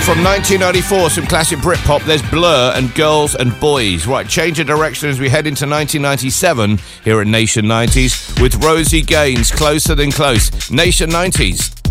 From 1994, some classic Britpop. There's Blur and Girls and Boys. Right, change of direction as we head into 1997 here at Nation 90s with Rosie Gaines, Closer Than Close. Nation 90s.